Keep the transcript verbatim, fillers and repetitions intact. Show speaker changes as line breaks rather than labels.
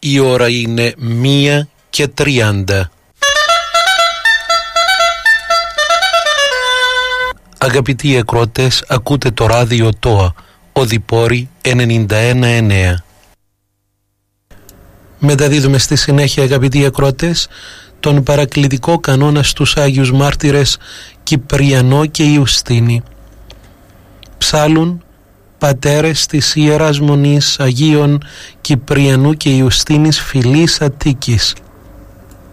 Η ώρα είναι μία και τριάντα. Αγαπητοί ακροατές, ακούτε το ράδιο ΤΟΑ, Οδυπόρη ενενήντα ένα εννέα. Μεταδίδουμε στη συνέχεια, αγαπητοί ακροατές, τον παρακλητικό κανόνα στους Άγιους Μάρτυρες Κυπριανό και Ιουστίνη. Ψάλουν πατέρες της Ιεράς Μονής Αγίων Κυπριανού και Ιουστίνης Φυλής Αττίκης.